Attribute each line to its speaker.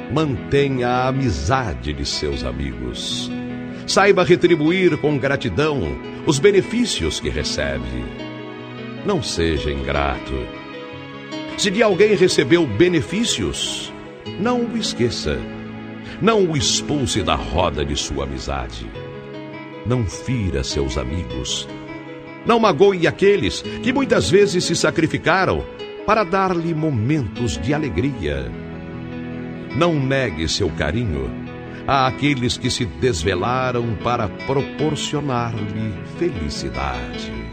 Speaker 1: Mantenha a amizade de seus amigos. Saiba retribuir com gratidão os benefícios que recebe. Não seja ingrato. Se de alguém recebeu benefícios, não o esqueça. Não o expulse da roda de sua amizade. Não fira seus amigos. Não magoe aqueles que muitas vezes se sacrificaram para dar-lhe momentos de alegria. Não negue seu carinho àqueles que se desvelaram para proporcionar-lhe felicidade.